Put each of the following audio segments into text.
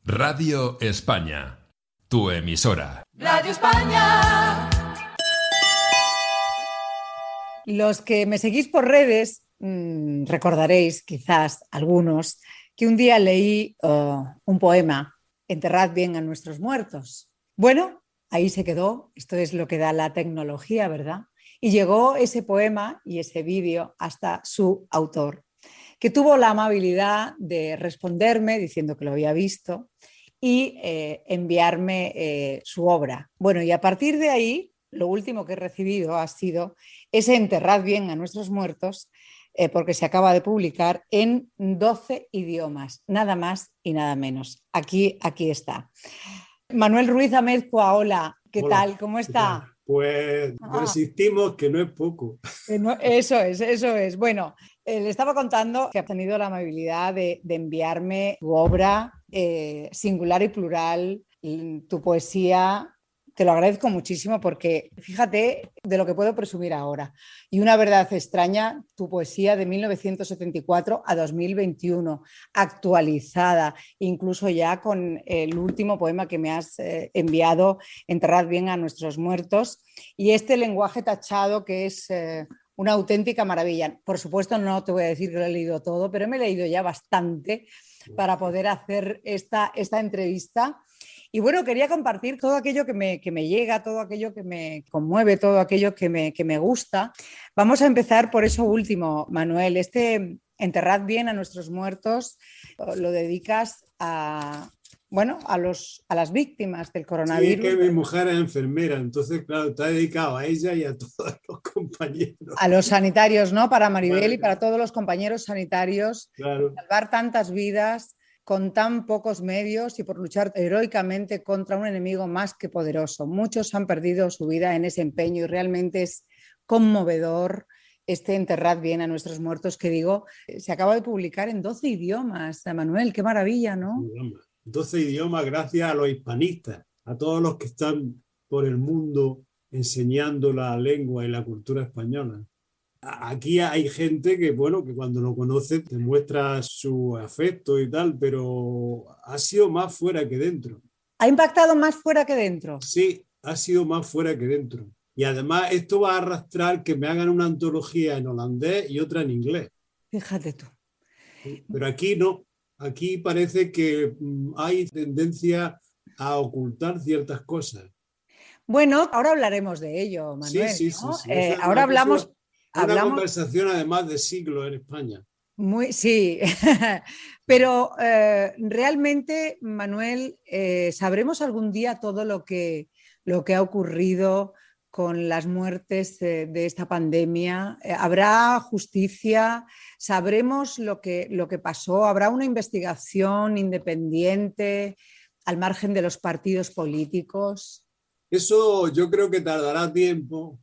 Radio España, tu emisora. Radio España. Los que me seguís por redes recordaréis, quizás algunos, que un día leí un poema, Enterrad bien a nuestros muertos. Bueno, ahí se quedó, esto es lo que da la tecnología, ¿verdad? Y llegó ese poema y ese vídeo hasta su autor, que tuvo la amabilidad de responderme diciendo que lo había visto y enviarme su obra. Bueno, y a partir de ahí, lo último que he recibido ha sido ese Enterrad bien a nuestros muertos, porque se acaba de publicar en 12 idiomas, nada más y nada menos. Aquí está. Manuel Ruiz Amezcua, hola, ¿qué tal? ¿Cómo está? Pues resistimos, que no es poco. Eso es. Bueno, le estaba contando que ha tenido la amabilidad de enviarme tu obra, singular y plural, tu poesía. Te lo agradezco muchísimo porque fíjate de lo que puedo presumir ahora. Y una verdad extraña, tu poesía de 1974 a 2021, actualizada, incluso ya con el último poema que me has enviado, Enterrad bien a nuestros muertos, y este lenguaje tachado que es una auténtica maravilla. Por supuesto, no te voy a decir que lo he leído todo, pero me he leído ya bastante para poder hacer esta entrevista. Y bueno, quería compartir todo aquello que me llega, todo aquello que me conmueve, todo aquello que me gusta. Vamos a empezar por eso último, Manuel. Enterrad bien a nuestros muertos lo dedicas a las víctimas del coronavirus. Sí, es que mi mujer es enfermera, entonces, claro, está dedicado a ella y a todos los compañeros. A los sanitarios, ¿no? Para Maribel y para todos los compañeros sanitarios. Claro. Salvar tantas vidas con tan pocos medios y por luchar heroicamente contra un enemigo más que poderoso. Muchos han perdido su vida en ese empeño y realmente es conmovedor Enterrad bien a nuestros muertos, que digo, se acaba de publicar en 12 idiomas. Manuel, qué maravilla, ¿no? 12 idiomas gracias a los hispanistas, a todos los que están por el mundo enseñando la lengua y la cultura española. Aquí hay gente que cuando lo conoce te muestra su afecto y tal, pero ha sido más fuera que dentro. ¿Ha impactado más fuera que dentro? Sí, ha sido más fuera que dentro. Y además esto va a arrastrar que me hagan una antología en holandés y otra en inglés. Fíjate tú. Pero aquí no. Aquí parece que hay tendencia a ocultar ciertas cosas. Bueno, ahora hablaremos de ello, Manuel. Sí. ¿no? Ahora hablamos... Una conversación además de siglo en España. Sí, pero realmente, Manuel, ¿sabremos algún día todo lo que ha ocurrido con las muertes de esta pandemia? ¿Habrá justicia? ¿Sabremos lo que pasó? ¿Habrá una investigación independiente al margen de los partidos políticos? Eso yo creo que tardará tiempo,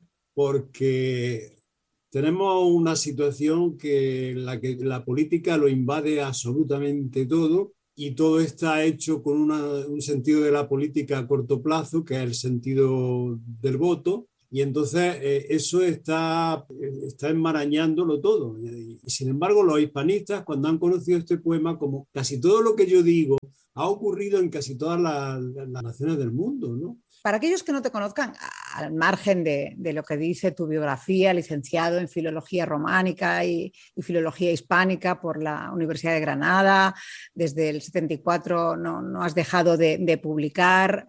porque tenemos una situación la que la política lo invade absolutamente todo, y todo está hecho con un sentido de la política a corto plazo, que es el sentido del voto, y entonces eso está enmarañados todo. Y sin embargo, los hispanistas, cuando han conocido este poema, como casi todo lo que yo digo, ha ocurrido en casi todas las naciones del mundo, ¿no? Para aquellos que no te conozcan, al margen de lo que dice tu biografía, licenciado en Filología Románica y Filología Hispánica por la Universidad de Granada, desde el 74 no has dejado de publicar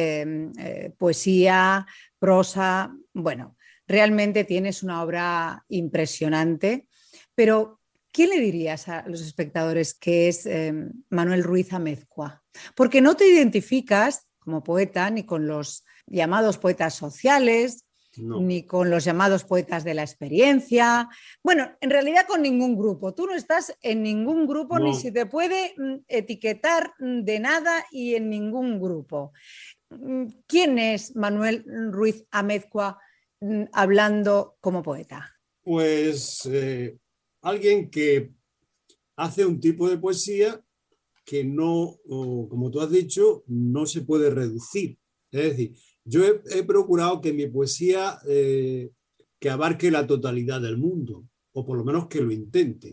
poesía, prosa. Bueno, realmente tienes una obra impresionante, pero ¿qué le dirías a los espectadores que es Manuel Ruiz Amezcua? Porque no te identificas como poeta ni con los llamados poetas sociales, no, ni con los llamados poetas de la experiencia. Bueno, en realidad con ningún grupo. Tú no estás en ningún grupo, no. Ni se te puede etiquetar de nada y en ningún grupo. ¿Quién es Manuel Ruiz Amezcua hablando como poeta? Pues alguien que hace un tipo de poesía que no, como tú has dicho, no se puede reducir. Es decir, yo he procurado que mi poesía que abarque la totalidad del mundo, o por lo menos que lo intente, ¿no?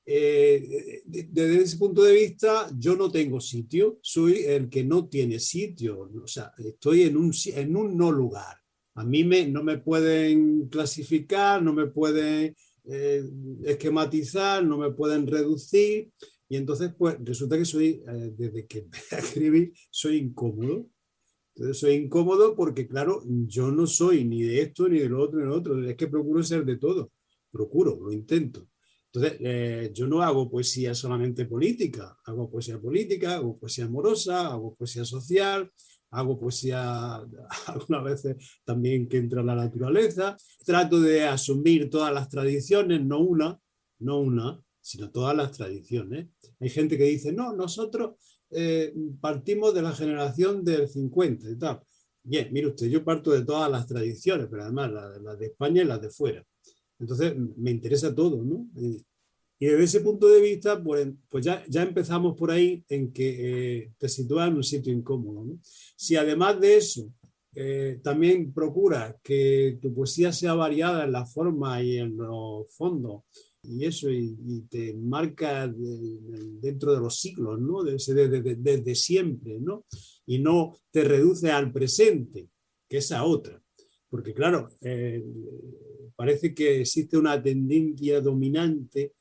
Desde ese punto de vista, yo no tengo sitio, soy el que no tiene sitio, o sea, estoy en un no lugar. A mí no me pueden clasificar, no me pueden esquematizar, no me pueden reducir, y entonces pues resulta que desde que empecé a escribir, soy incómodo. Entonces soy incómodo porque, claro, yo no soy ni de esto, ni de lo otro, ni de lo otro. Es que procuro ser de todo. Lo intento. Entonces, yo no hago poesía solamente política. Hago poesía, hago poesía amorosa, hago poesía social, hago poesía algunas veces también que entra la naturaleza. Trato de asumir todas las tradiciones, no una, sino todas las tradiciones. Hay gente que dice, no, nosotros partimos de la generación del 50 y tal. Bien, mire usted, yo parto de todas las tradiciones, pero además las de España y las de fuera. Entonces me interesa todo, ¿no? Y desde ese punto de vista, pues ya empezamos por ahí en que te sitúas en un sitio incómodo, ¿no? Si además de eso también procuras que tu poesía sea variada en la forma y en los fondos, y eso, y te marca dentro de los siglos, ¿no? Desde siempre, ¿no? Y no te reduce al presente, que esa otra. Porque claro, parece que existe una tendencia dominante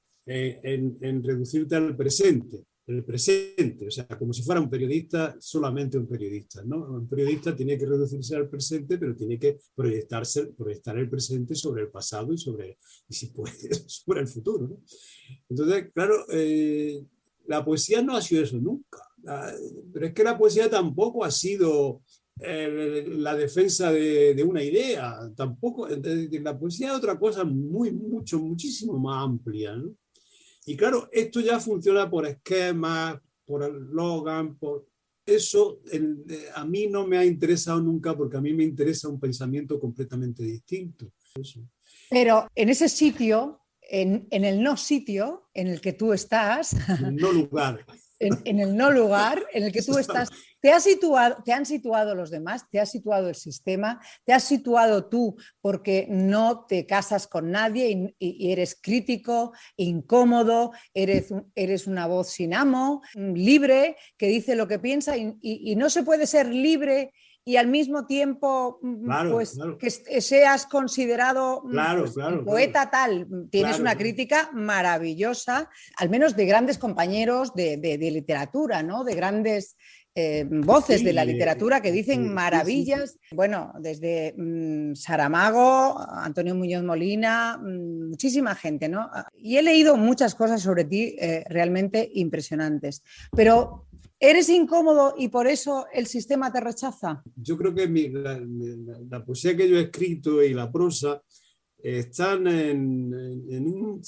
en reducirte al presente, el presente, o sea, como si fuera un periodista, solamente un periodista, ¿no? Un periodista tiene que reducirse al presente, pero tiene que proyectar el presente sobre el pasado y si puede, sobre el futuro, ¿no? Entonces, claro, la poesía no ha sido eso nunca, pero es que la poesía tampoco ha sido la defensa de una idea, tampoco, la poesía es otra cosa muchísimo más amplia, ¿no? Y claro, esto ya funciona por esquemas, por eslogan, por eso a mí no me ha interesado nunca porque a mí me interesa un pensamiento completamente distinto. Eso. Pero en ese sitio, en el no sitio en el que tú estás, no lugar. En el no lugar en el que tú estás, te han situado los demás, te has situado el sistema, te has situado tú porque no te casas con nadie y eres crítico, incómodo, eres una voz sin amo, libre, que dice lo que piensa y no se puede ser libre y al mismo tiempo claro. Que seas considerado el poeta tal. Tienes una crítica maravillosa, al menos de grandes compañeros de literatura, ¿no? De grandes voces de la literatura que dicen maravillas. Sí. Bueno, desde Saramago, Antonio Muñoz Molina, muchísima gente, ¿no? Y he leído muchas cosas sobre ti realmente impresionantes. Pero ¿eres incómodo y por eso el sistema te rechaza? Yo creo que la poesía que yo he escrito y la prosa están en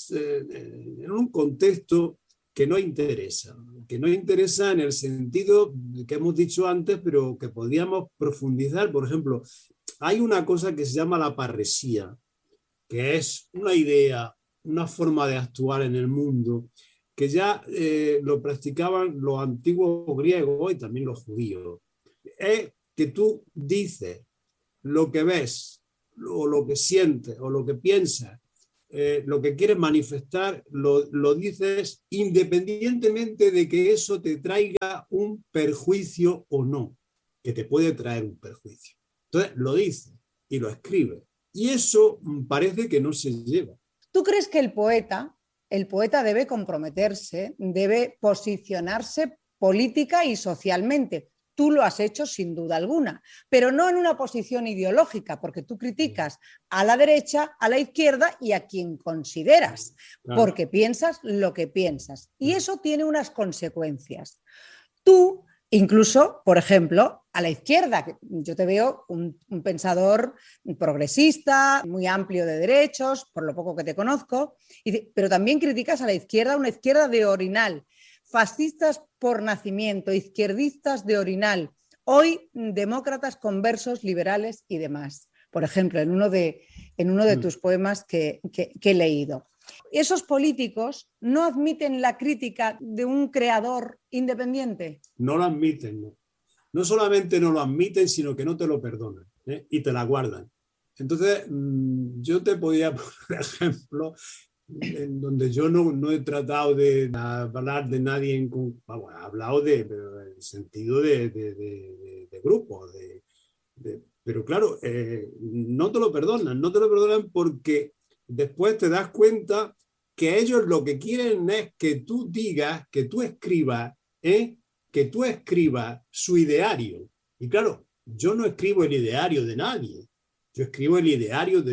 un contexto que no interesa en el sentido que hemos dicho antes, pero que podríamos profundizar. Por ejemplo, hay una cosa que se llama la parresía, que es una idea, una forma de actuar en el mundo, que ya lo practicaban los antiguos griegos y también los judíos. Es que tú dices lo que ves, o lo que sientes, o lo que piensas, lo que quieres manifestar, lo dices independientemente de que eso te traiga un perjuicio o no, que te puede traer un perjuicio. Entonces lo dices y lo escribes. Y eso parece que no se lleva. ¿Tú crees que el poeta debe comprometerse, debe posicionarse política y socialmente? Tú lo has hecho sin duda alguna, pero no en una posición ideológica, porque tú criticas a la derecha, a la izquierda y a quien consideras, porque piensas lo que piensas. Y eso tiene unas consecuencias. Tú, incluso, por ejemplo, a la izquierda, yo te veo un pensador progresista, muy amplio de derechos, por lo poco que te conozco, pero también criticas a la izquierda, una izquierda de orinal, fascistas por nacimiento, izquierdistas de orinal, hoy demócratas conversos, liberales y demás. Por ejemplo, en uno de tus poemas que he leído. ¿Esos políticos no admiten la crítica de un creador independiente? No lo admiten, no. No solamente no lo admiten, sino que no te lo perdonan, y te la guardan. Entonces, yo te podía, por ejemplo, en donde yo no he tratado de hablar de nadie, vamos, he hablado pero en el sentido de grupo, pero claro, no te lo perdonan porque después te das cuenta que ellos lo que quieren es que tú digas, que tú escribas su ideario. Y claro, yo no escribo el ideario de nadie, yo escribo el ideario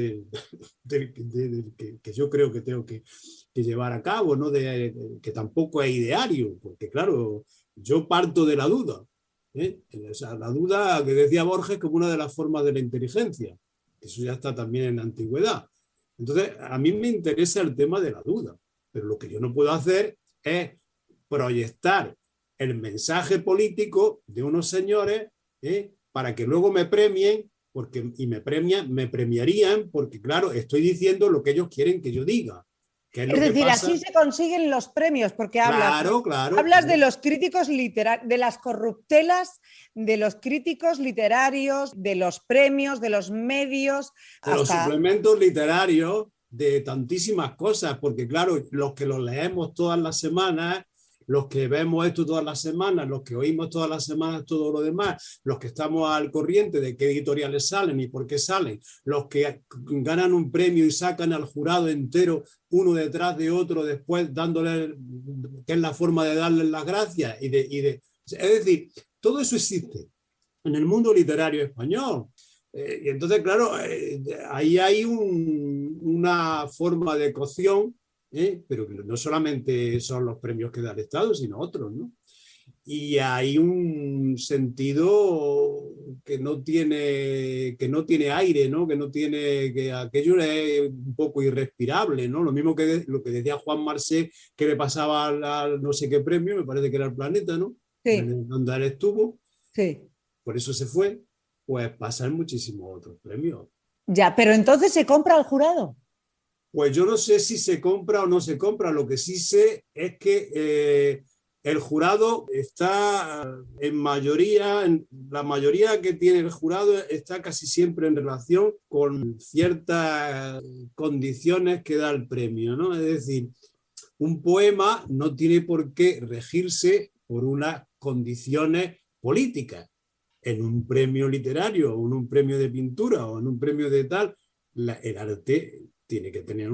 que yo creo que tengo que llevar a cabo, ¿no? Que tampoco es ideario, porque claro, yo parto de la duda. O sea, la duda que decía Borges como una de las formas de la inteligencia. Eso ya está también en la antigüedad. Entonces, a mí me interesa el tema de la duda, pero lo que yo no puedo hacer es proyectar el mensaje político de unos señores para que luego me premien, y me premiarían porque, claro, estoy diciendo lo que ellos quieren que yo diga. Es decir, así se consiguen los premios, porque hablas de los críticos literarios, de las corruptelas, de los críticos literarios, de los premios, de los medios. De los suplementos literarios, de tantísimas cosas, porque claro, los que los leemos todas las semanas, los que vemos esto todas las semanas, los que oímos todas las semanas todo lo demás, los que estamos al corriente de qué editoriales salen y por qué salen, los que ganan un premio y sacan al jurado entero uno detrás de otro, después dándole, que es la forma de darles las gracias. Es decir, todo eso existe en el mundo literario español. Y entonces, claro, ahí hay una forma de cocción, pero que no solamente son los premios que da el Estado, sino otros, ¿no? Y hay un sentido que no tiene aire, ¿no? Que aquello es un poco irrespirable, ¿no? Lo mismo que lo que decía Juan Marsé, que le pasaba al no sé qué premio, me parece que era el Planeta, ¿no? Sí. Donde él estuvo. Sí. Por eso se fue. Pues pasan muchísimos otros premios. Ya, pero entonces ¿se compra al jurado? Pues yo no sé si se compra o no se compra. Lo que sí sé es que el jurado está la mayoría que tiene el jurado está casi siempre en relación con ciertas condiciones que da el premio, ¿no? Es decir, un poema no tiene por qué regirse por unas condiciones políticas. En un premio literario o en un premio de pintura o en un premio de tal, el arte tiene que tener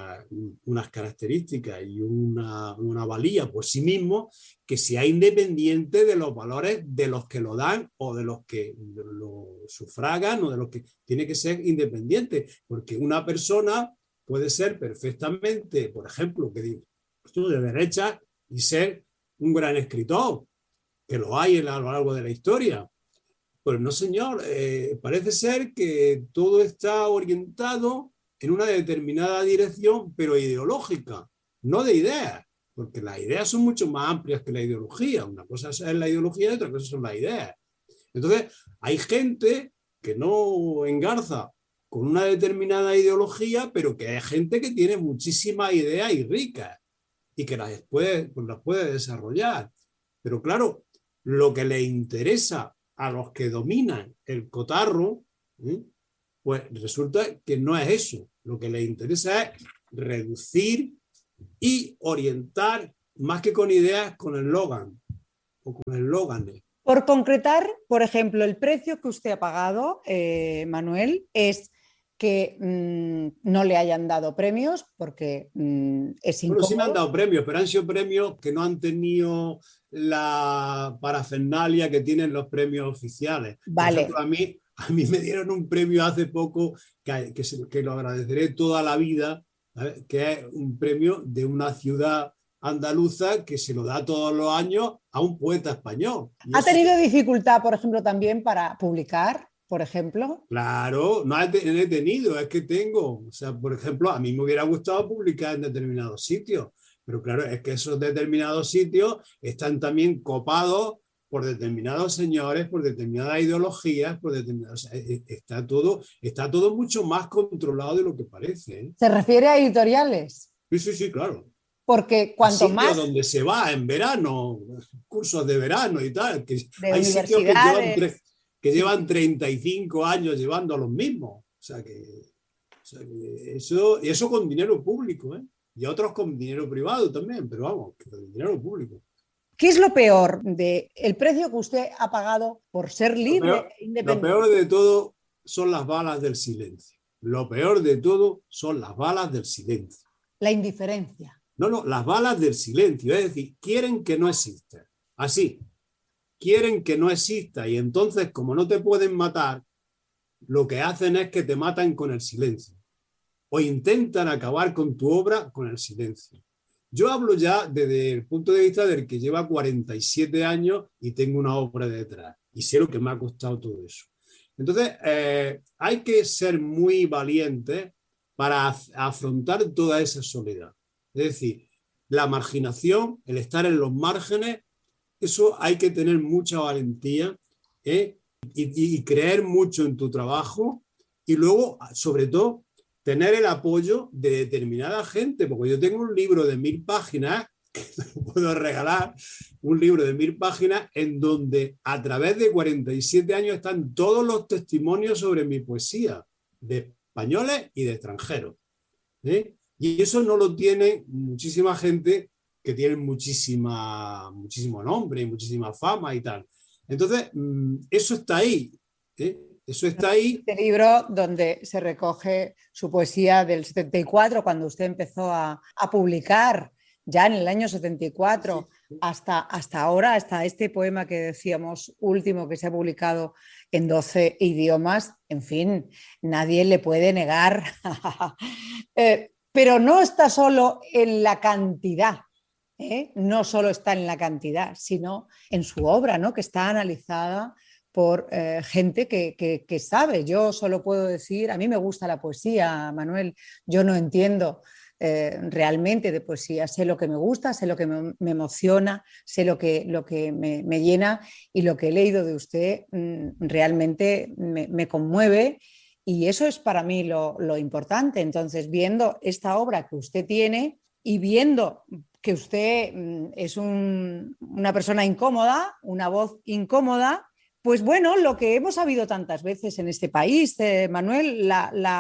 unas características y una valía por sí mismo que sea independiente de los valores de los que lo dan o de los que lo sufragan o de los que tiene que ser independiente, porque una persona puede ser perfectamente, por ejemplo, que digo, de derecha y ser un gran escritor, que lo hay a lo largo de la historia. Pues no, señor, parece ser que todo está orientado en una determinada dirección, pero ideológica, no de ideas, porque las ideas son mucho más amplias que la ideología. Una cosa es la ideología y otra cosa son las ideas. Entonces, hay gente que no engarza con una determinada ideología, pero que hay gente que tiene muchísimas ideas y ricas y que las puede desarrollar. Pero claro, lo que le interesa a los que dominan el cotarro, pues resulta que no es eso. Lo que les interesa es reducir y orientar, más que con ideas, con eslogan o con eslóganes. Por concretar, por ejemplo, el precio que usted ha pagado, Manuel, es que no le hayan dado premios porque es incómodo. Bueno, sí me han dado premios, pero han sido premios que no han tenido la parafernalia que tienen los premios oficiales. Vale. Por ejemplo, a mí me dieron un premio hace poco que lo agradeceré toda la vida, ¿sabes? Que es un premio de una ciudad andaluza que se lo da todos los años a un poeta español. ¿Ha tenido dificultad, por ejemplo, también para publicar? Por ejemplo. Claro, no he tenido, es que tengo. O sea, por ejemplo, a mí me hubiera gustado publicar en determinados sitios, pero claro, es que esos determinados sitios están también copados por determinados señores, por determinadas ideologías, o sea, está todo mucho más controlado de lo que parece, ¿eh? ¿Se refiere a editoriales? Sí, claro. Porque cuanto más... donde se va en verano, cursos de verano y tal, que hay sitios que llevan 35 años llevando a los mismos. O sea que eso con dinero público, ¿eh? y otros con dinero privado también, pero vamos, con dinero público. ¿Qué es lo peor del precio que usted ha pagado por ser libre e Lo independiente? peor de todo son las balas del silencio. Lo peor de todo son las balas del silencio. La indiferencia. No, las balas del silencio. Es decir, quieren que no exista. Así. Quieren que no exista y entonces, como no te pueden matar, lo que hacen es que te matan con el silencio. O intentan acabar con tu obra con el silencio. Yo hablo ya desde el punto de vista del que lleva 47 años y tengo una obra detrás. Y sé lo que me ha costado todo eso. Entonces, hay que ser muy valientes para afrontar toda esa soledad. Es decir, la marginación, el estar en los márgenes, eso hay que tener mucha valentía y creer mucho en tu trabajo y luego, sobre todo, tener el apoyo de determinada gente, porque yo tengo un libro de 1000 páginas, que te lo puedo regalar, un libro de 1000 páginas en donde a través de 47 años están todos los testimonios sobre mi poesía, de españoles y de extranjeros. Y eso no lo tiene muchísima gente que tiene muchísimo nombre y muchísima fama y tal. Entonces, eso está ahí. Eso está ahí. Este libro donde se recoge su poesía del 74, cuando usted empezó a publicar ya en el año 74, sí. hasta ahora, hasta este poema que decíamos último que se ha publicado en 12 idiomas, en fin, nadie le puede negar. Pero no está solo en la cantidad, no solo está en la cantidad, sino en su obra, ¿no? Que está analizada por gente que sabe. Yo solo puedo decir, a mí me gusta la poesía, Manuel, yo no entiendo realmente de poesía, sé lo que me gusta, sé lo que me emociona, sé lo que me llena, y lo que he leído de usted realmente me conmueve, y eso es para mí lo importante. Entonces, viendo esta obra que usted tiene y viendo que usted es una persona incómoda, una voz incómoda, pues bueno, lo que hemos sabido tantas veces en este país, Manuel,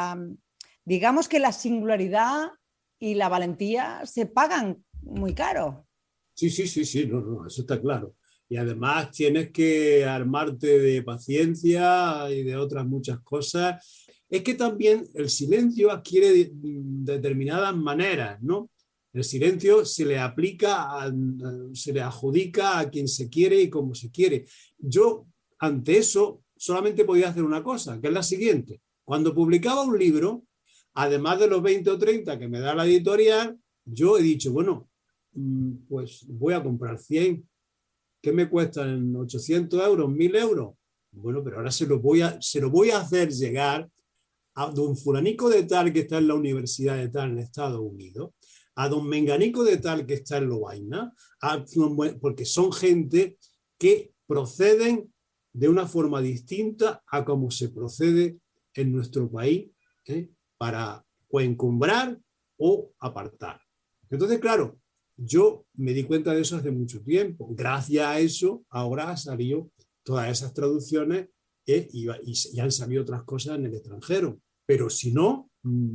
digamos que la singularidad y la valentía se pagan muy caro. Sí, no, eso está claro. Y además tienes que armarte de paciencia y de otras muchas cosas. Es que también el silencio adquiere determinadas maneras, ¿no? El silencio se le aplica, se le adjudica a quien se quiere y como se quiere. Yo, ante eso, solamente podía hacer una cosa, que es la siguiente. Cuando publicaba un libro, además de los 20 o 30 que me da la editorial, yo he dicho, bueno, pues voy a comprar 100. ¿Qué me cuestan? 800 euros, 1000 euros. Bueno, pero ahora se lo voy a hacer llegar a don fulanico de tal que está en la universidad de tal en Estados Unidos, a don menganico de tal que está en Lovaina, porque son gente que proceden de una forma distinta a como se procede en nuestro país, para o encumbrar o apartar. Entonces, claro, yo me di cuenta de eso hace mucho tiempo. Gracias a eso, ahora han salido todas esas traducciones y han salido otras cosas en el extranjero. Pero si no,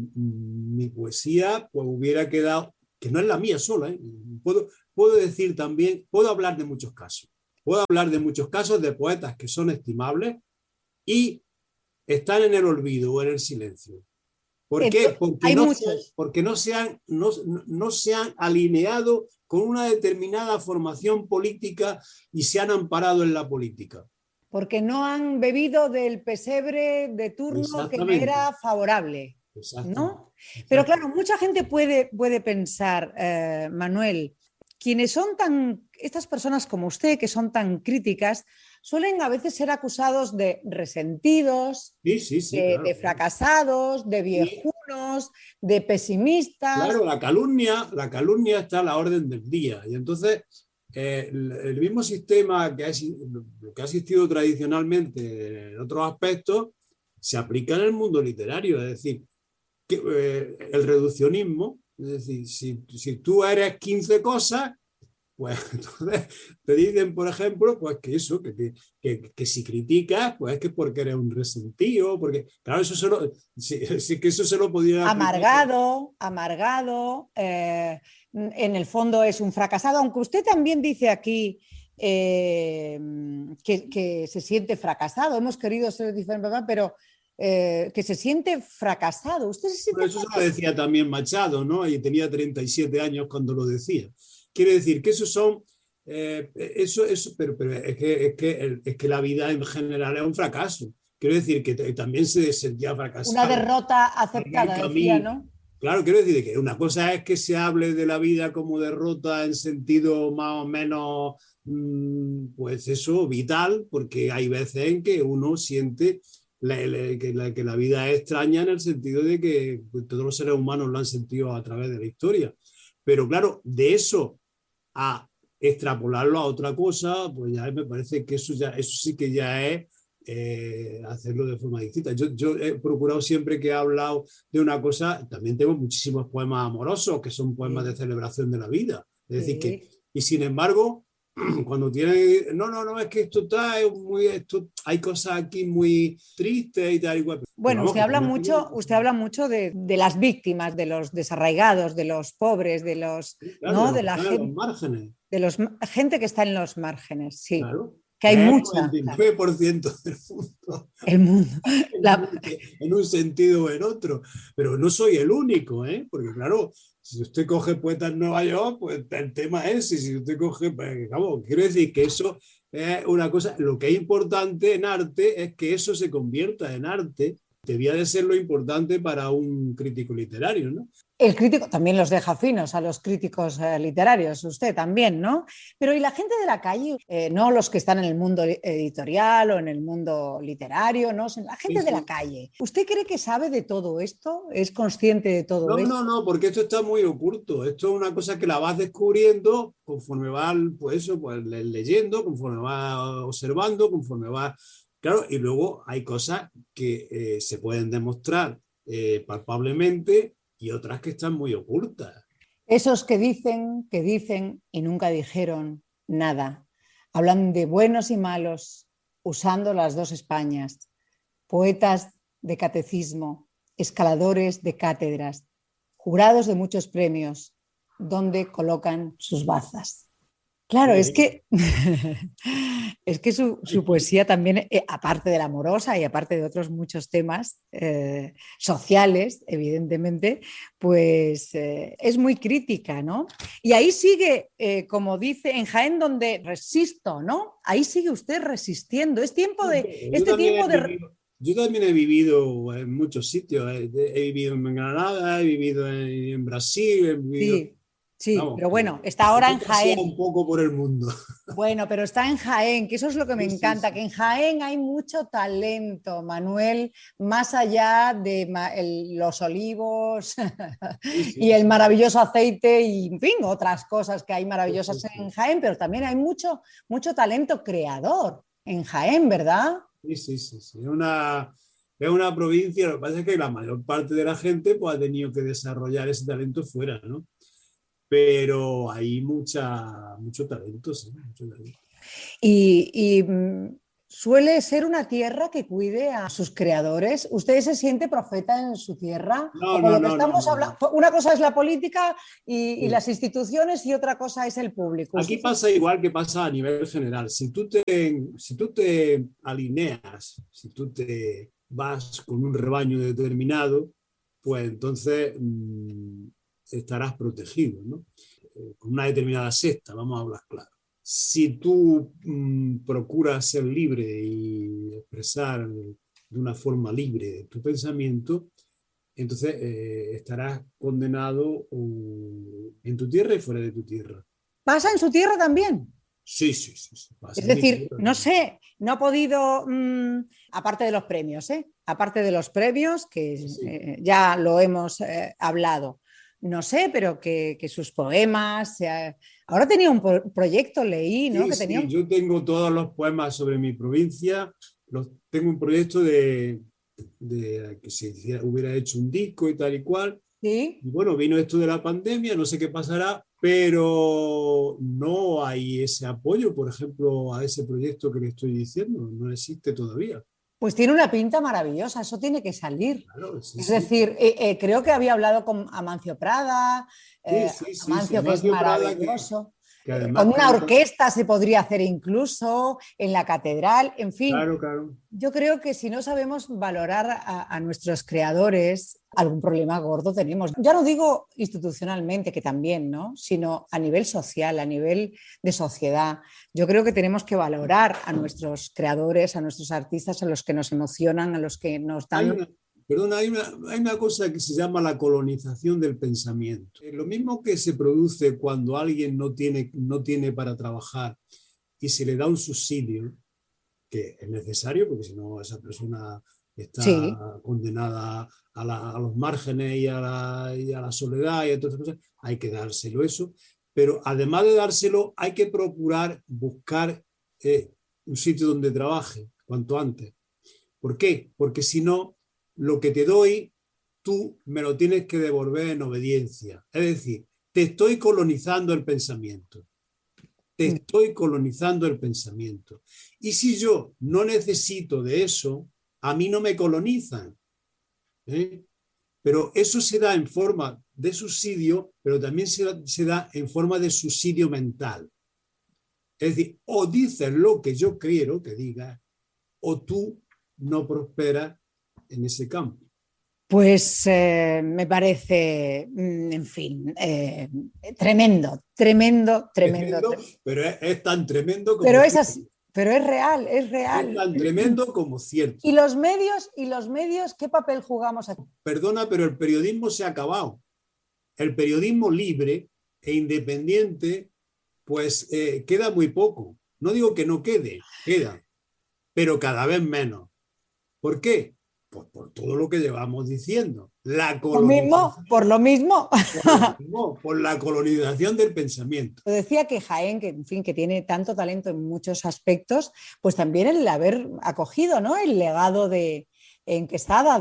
mi poesía pues hubiera quedado, que no es la mía sola. Puedo decir también, puedo hablar de muchos casos. Puedo hablar de muchos casos de poetas que son estimables y están en el olvido o en el silencio. ¿Por qué? Porque no se han alineado con una determinada formación política y se han amparado en la política. Porque no han bebido del pesebre de turno que me era favorable, ¿no? Pero claro, mucha gente puede pensar, Manuel, quienes son estas personas como usted, que son tan críticas, suelen a veces ser acusados de resentidos, de fracasados, de viejunos, de pesimistas. Claro, la calumnia está a la orden del día. Y entonces, el mismo sistema que ha existido tradicionalmente en otros aspectos, se aplica en el mundo literario. Es decir, el reduccionismo, es decir, si tú eres 15 cosas, pues entonces te dicen, por ejemplo, pues que eso, que si criticas, pues es que porque eres un resentido, porque, claro, eso solo, sí que eso se lo podía aplicar. Amargado, en el fondo es un fracasado, aunque usted también dice aquí que se siente fracasado, hemos querido ser diferentes, pero que se siente fracasado. ¿Usted se siente Pero eso se lo decía también Machado, ¿no? Y tenía 37 años cuando lo decía. Quiere decir que esos son, pero es que la vida en general es un fracaso. Quiero decir que también se sentía una fracasado. derrota aceptada, decía, ¿no? Claro, quiero decir que una cosa es que se hable de la vida como derrota en sentido más o menos, pues eso, vital, porque hay veces en que uno siente que la vida es extraña en el sentido de que pues, todos los seres humanos lo han sentido a través de la historia. Pero claro, de eso a extrapolarlo a otra cosa, pues ya me parece que eso sí que ya es hacerlo de forma distinta. Yo he procurado siempre que he hablado de una cosa, también tengo muchísimos poemas amorosos que son poemas de celebración de la vida. Es decir, que, y sin embargo, cuando tiene, no, es que esto está hay cosas aquí muy tristes y tal igual. Bueno, usted habla mucho de las víctimas, de los desarraigados, de los pobres, de los, claro, ¿no? De la gente, los márgenes. De los gente que está en los márgenes, sí. Claro. Que hay mucha. El 99% del mundo. El mundo. En un sentido o en otro. Pero no soy el único, ¿eh? Porque claro, si usted coge poetas en Nueva York, pues el tema es, y si usted coge, pues, vamos, quiero decir que eso es una cosa, lo que es importante en arte es que eso se convierta en arte, debía de ser lo importante para un crítico literario, ¿no? El crítico también los deja finos a los críticos literarios, usted también, ¿no? Pero ¿y la gente de la calle? No los que están en el mundo editorial o en el mundo literario, ¿no? La gente de la calle. ¿Usted cree que sabe de todo esto? ¿Es consciente de todo esto? No, porque esto está muy oculto. Esto es una cosa que la vas descubriendo conforme vas, pues eso, pues leyendo, conforme vas observando, conforme vas... Claro, y luego hay cosas que se pueden demostrar palpablemente y otras que están muy ocultas. Esos que dicen y nunca dijeron nada. Hablan de buenos y malos, usando las dos Españas. Poetas de catecismo, escaladores de cátedras, jurados de muchos premios, donde colocan sus bazas. Claro, es que su poesía también, aparte de la amorosa y aparte de otros muchos temas sociales, evidentemente, pues es muy crítica, ¿no? Y ahí sigue, como dice, en Jaén donde resisto, ¿no? Ahí sigue usted resistiendo. Es tiempo de... Yo también he vivido en muchos sitios. He vivido en Granada, he vivido en Brasil, he vivido... Sí. Sí, vamos, pero bueno, está ahora en Jaén. Un poco por el mundo. Bueno, pero está en Jaén, que eso es lo que me encanta, que en Jaén hay mucho talento, Manuel, más allá de los olivos y el maravilloso aceite y, en fin, otras cosas que hay maravillosas en Jaén, pero también hay mucho talento creador en Jaén, ¿verdad? Sí. Es una provincia, lo que pasa es que la mayor parte de la gente pues, ha tenido que desarrollar ese talento fuera, ¿no? Pero hay mucho talento, sí, mucho talento. Y suele ser una tierra que cuide a sus creadores. ¿Usted se siente profeta en su tierra? No. Una cosa es la política y las instituciones y otra cosa es el público. Aquí pasa igual que pasa a nivel general. Si tú te alineas, si tú te vas con un rebaño determinado, pues entonces... estarás protegido, ¿no? Con una determinada secta, vamos a hablar claro. Si tú procuras ser libre y expresar de una forma libre tu pensamiento, entonces estarás condenado en tu tierra y fuera de tu tierra. ¿Pasa en su tierra también? Sí. Es decir, no sé, no ha podido, aparte de los premios, aparte de los premios, que sí. Ya lo hemos hablado, no sé, pero que sus poemas... Ahora tenía un proyecto, leí, ¿no? Sí, yo tengo todos los poemas sobre mi provincia. Tengo un proyecto de que se hubiera hecho un disco y tal y cual. ¿Sí? Y bueno, vino esto de la pandemia, no sé qué pasará, pero no hay ese apoyo, por ejemplo, a ese proyecto que le estoy diciendo, no existe todavía. Pues tiene una pinta maravillosa, eso tiene que salir. Claro, sí, Es sí. decir, creo que había hablado con Amancio Prada, Sí, Amancio, que es Amancio Prada, maravilloso. que además Con una canta. orquesta se podría hacer incluso en la catedral, en fin. Claro. Yo creo que si no sabemos valorar a nuestros creadores, algún problema gordo tenemos. Ya no digo institucionalmente, que también, ¿no? Sino a nivel social, a nivel de sociedad. Yo creo que tenemos que valorar a nuestros creadores, a nuestros artistas, a los que nos emocionan, a los que nos dan... Hay una cosa que se llama la colonización del pensamiento. Lo mismo que se produce cuando alguien no tiene para trabajar y se le da un subsidio, que es necesario porque si no esa persona está Sí. condenada a los márgenes y a la soledad y a todas esas cosas, hay que dárselo eso. Pero además de dárselo, hay que procurar buscar un sitio donde trabaje cuanto antes. ¿Por qué? Porque si no, lo que te doy, tú me lo tienes que devolver en obediencia. Es decir, te estoy colonizando el pensamiento. Te estoy colonizando el pensamiento. Y si yo no necesito de eso, a mí no me colonizan. Pero eso se da en forma de subsidio, pero también se da en forma de subsidio mental. Es decir, o dices lo que yo quiero que digas, o tú no prosperas en ese campo. Pues me parece, en fin, tremendo. Pero es tan tremendo como Pero es cierto. así, pero es real. Es tan tremendo como cierto. ¿Y los medios, qué papel jugamos aquí? Perdona, pero el periodismo se ha acabado. El periodismo libre e independiente, pues queda muy poco. No digo que no queda, pero cada vez menos. ¿Por qué? Pues por todo lo que llevamos diciendo. La colonización. Por lo mismo. Por la colonización del pensamiento. Decía que Jaén, que en fin, que tiene tanto talento en muchos aspectos, pues también el haber acogido, ¿no?, el legado en Quesada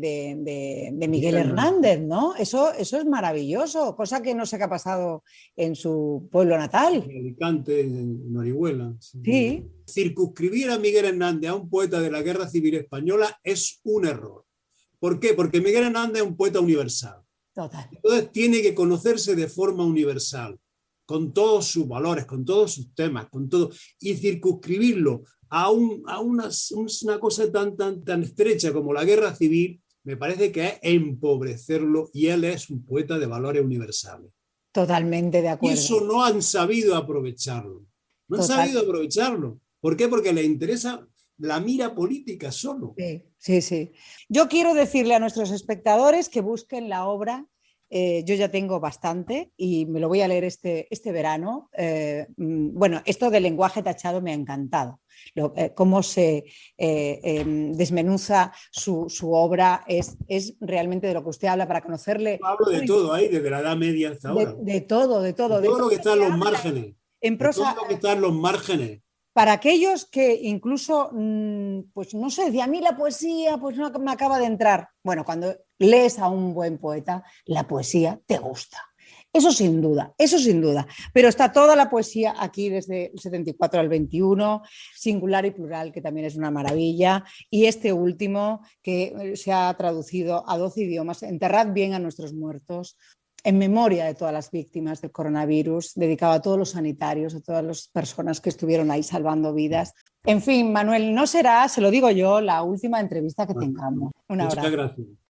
de Miguel Hernández, ¿no? Eso es maravilloso, cosa que no sé qué ha pasado en su pueblo natal. En Alicante, en Orihuela. Sí. Circunscribir a Miguel Hernández a un poeta de la Guerra Civil Española es un error. ¿Por qué? Porque Miguel Hernández es un poeta universal. Total. Entonces tiene que conocerse de forma universal, con todos sus valores, con todos sus temas, con todo, y circunscribirlo a una cosa tan estrecha como la guerra civil, me parece que es empobrecerlo, y él es un poeta de valores universales. Totalmente de acuerdo. Y eso no han sabido aprovecharlo. No han sabido aprovecharlo. ¿Por qué? Porque les interesa la mira política solo. Sí. Yo quiero decirle a nuestros espectadores que busquen la obra. Yo ya tengo bastante y me lo voy a leer este verano. Bueno, esto del lenguaje tachado me ha encantado. Cómo se desmenuza su obra es realmente de lo que usted habla para conocerle. Hablo de todo ahí, desde la Edad Media hasta ahora. De todo. De todo lo que está en los márgenes. En prosa, de todo lo que está en los márgenes. Para aquellos que incluso, pues no sé, a mí la poesía pues no me acaba de entrar. Bueno, cuando lees a un buen poeta, la poesía te gusta. Eso sin duda. Pero está toda la poesía aquí desde el 74 al 21, singular y plural, que también es una maravilla. Y este último, que se ha traducido a 12 idiomas, Enterrad bien a nuestros muertos, en memoria de todas las víctimas del coronavirus, dedicado a todos los sanitarios, a todas las personas que estuvieron ahí salvando vidas. En fin, Manuel, no será, se lo digo yo, la última entrevista que tengamos. Un abrazo. Muchas gracias.